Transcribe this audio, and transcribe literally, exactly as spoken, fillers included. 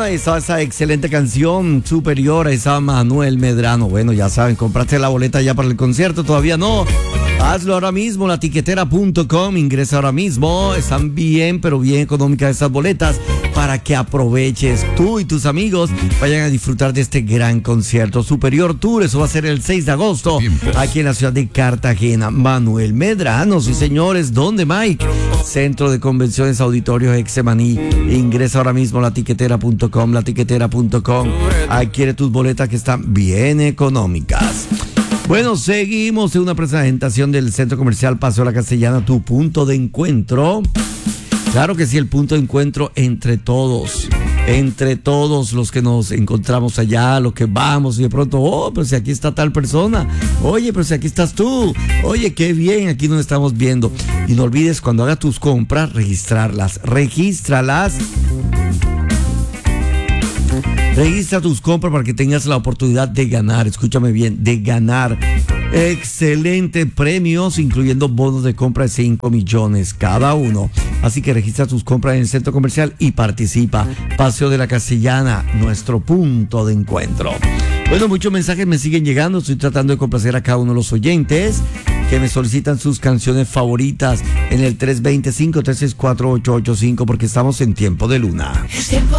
esa, esa excelente canción superior, esa Manuel Medrano. Bueno, ya saben, compraste la boleta ya para el concierto, todavía no. Hazlo ahora mismo, la tiquetera punto com, ingresa ahora mismo. Están bien, pero bien económicas estas boletas para que aproveches tú y tus amigos vayan a disfrutar de este gran concierto. Superior Tour, eso va a ser el seis de agosto aquí en la ciudad de Cartagena. Manuel Medrano, sí señores, ¿dónde, Mike? Centro de Convenciones Auditorios Exemaní. Ingresa ahora mismo a la tiquetera punto com, la tiquetera punto com. Adquiere tus boletas que están bien económicas. Bueno, seguimos en una presentación del Centro Comercial Paseo La Castellana, tu punto de encuentro. Claro que sí, el punto de encuentro entre todos, entre todos los que nos encontramos allá, los que vamos y de pronto, oh, pero si aquí está tal persona, oye, pero si aquí estás tú, oye, qué bien, aquí nos estamos viendo. Y no olvides, cuando hagas tus compras, registrarlas, regístralas. Registra tus compras para que tengas la oportunidad de ganar, escúchame bien, de ganar excelentes premios, incluyendo bonos de compra de cinco millones cada uno. Así que registra tus compras en el centro comercial y participa. Paseo de la Castellana, nuestro punto de encuentro. Bueno, muchos mensajes me siguen llegando, estoy tratando de complacer a cada uno de los oyentes que me solicitan sus canciones favoritas en el tres dos cinco, tres seis cuatro, ocho ocho cinco porque estamos en tiempo de luna.